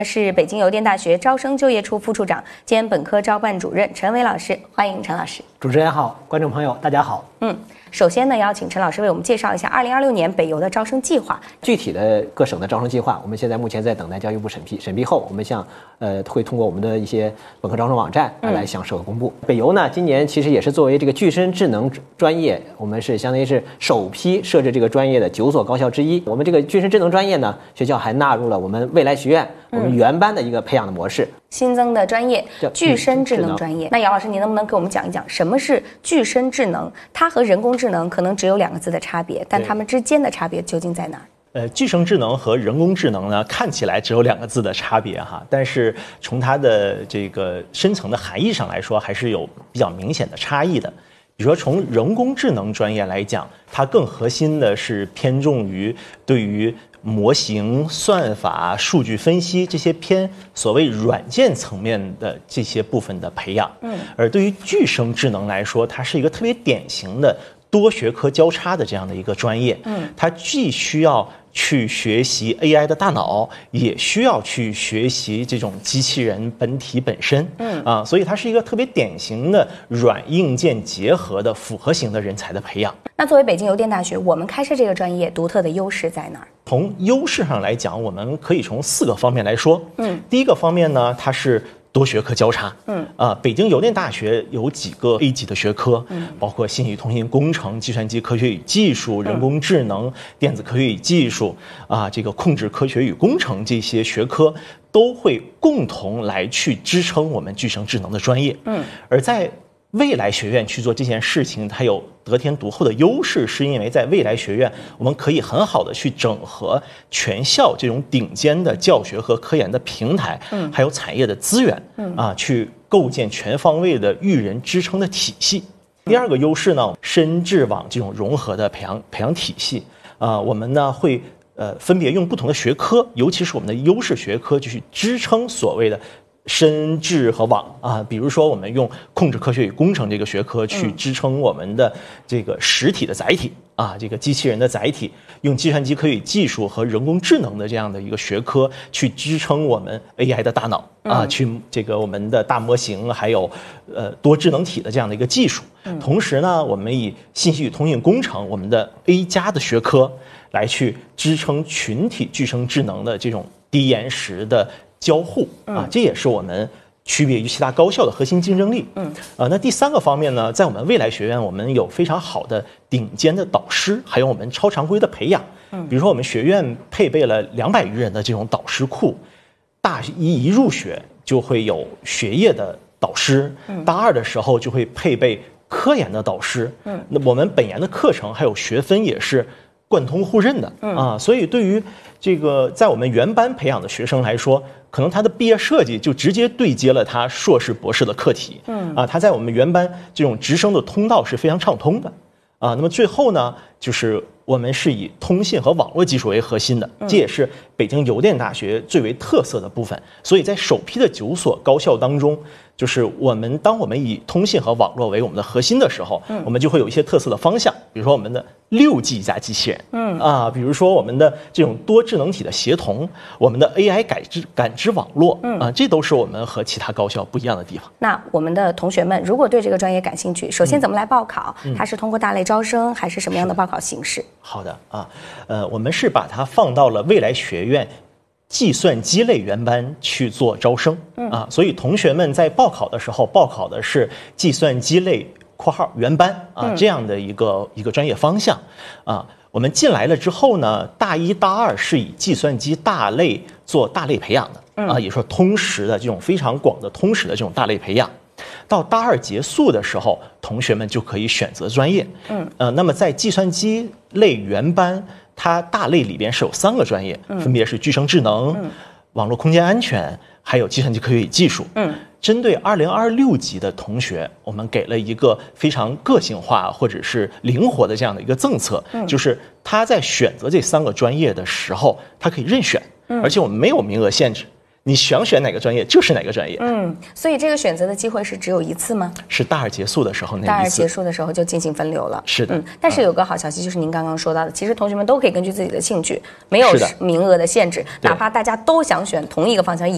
是北京邮电大学招生就业处副处长兼本科招办主任陈伟老师，欢迎陈老师。 主持人好，观众朋友大家好。 首先呢，要请陈老师为我们介绍一下2026年北邮的招生计划。 具体的各省的招生计划，我们现在目前在等待教育部审批，审批后我们会通过我们的一些本科招生网站来向社会公布。北邮呢，今年其实也是作为这个具身智能专业，我们是相当于是首批设置这个专业的9所高校之一。我们这个具身智能专业呢，学校还纳入了我们未来学院我们原班的一个培养的模式。 新增的专业具身智能专业。那姚老师，您能不能给我们讲一讲什么是具身智能？它和人工智能可能只有2个字的差别，但它们之间的差别究竟在哪儿？ 具身智能和人工智能呢，看起来只有2个字的差别哈，但是从它的这个深层的含义上来说，还是有比较明显的差异的。比如说，从人工智能专业来讲，它更核心的是偏重于对于模型、算法、数据分析这些偏所谓软件层面的这些部分的培养。而对于具身智能来说，它是一个特别典型的多学科交叉的这样的一个专业。它既需要去学习 AI 的大脑，也需要去学习这种机器人本体本身。所以它是一个特别典型的软硬件结合的复合型的人才的培养。 那作为北京邮电大学，我们开设这个专业独特的优势在哪儿？ 从优势上来讲，我们可以从4个方面来说。第一个方面呢，它是多学科交叉。北京邮电大学有几个 A 级的学科，包括信息通信工程、计算机科学与技术、人工智能、电子科学与技术这个控制科学与工程这些学科都会共同来去支撑我们具身智能的专业。而在未来学院去做这件事情，它有得天独厚的优势，是因为在未来学院，我们可以很好的去整合全校这种顶尖的教学和科研的平台，还有产业的资源，去构建全方位的育人支撑的体系。第2个优势呢，深智网这种融合的培养体系，我们呢会分别用不同的学科，尤其是我们的优势学科，去支撑所谓的深智和网比如说我们用控制科学与工程这个学科去支撑我们的这个实体的载体这个机器人的载体，用计算机科学与技术和人工智能的这样的一个学科去支撑我们 AI 的大脑去这个我们的大模型还有多智能体的这样的一个技术。同时呢，我们以信息与通信工程我们的 A+ 的学科来去支撑群体具身智能的这种低延时的交互这也是我们区别于其他高校的核心竞争力。那第3个方面呢，在我们未来学院，我们有非常好的顶尖的导师，还有我们超常规的培养。比如说我们学院配备了200余人的这种导师库，大一入学就会有学业的导师，大2的时候就会配备科研的导师。那我们本研的课程还有学分也是贯通互认的所以对于这个在我们原班培养的学生来说，可能他的毕业设计就直接对接了他硕士博士的课题。他在我们原班这种直升的通道是非常畅通的那么最后呢，就是我们是以通信和网络技术为核心的，这也是北京邮电大学最为特色的部分。所以在首批的9所高校当中，就是当我们以通信和网络为我们的核心的时候，我们就会有一些特色的方向，比如说我们的6G 加机器人，比如说我们的这种多智能体的协同，我们的 AI 感知网络，这都是我们和其他高校不一样的地方。 那我们的同学们如果对这个专业感兴趣，首先怎么来报考？它是通过大类招生还是什么样的报考形式？ 好的我们是把它放到了未来学院计算机类原班去做招生所以同学们在报考的时候报考的是计算机类括号原班这样的一个专业方向我们进来了之后呢，大1大2是以计算机大类做大类培养的也说通识的这种非常广的通识的这种大类培养。到大2结束的时候，同学们就可以选择专业。那么在计算机类原班，它大类里边是有3个专业，分别是具身智能、网络空间安全，还有计算机科学与技术。针对2026级的同学，我们给了一个非常个性化或者是灵活的这样的一个政策，就是他在选择这3个专业的时候，他可以任选，而且我们没有名额限制。你想选哪个专业就是哪个专业。 所以这个选择的机会是只有1次吗？ 是大2结束的时候那一次。 大2结束的时候就进行分流了。 是的。 但是有个好消息，就是您刚刚说到的，其实同学们都可以根据自己的兴趣，没有名额的限制，哪怕大家都想选同一个方向。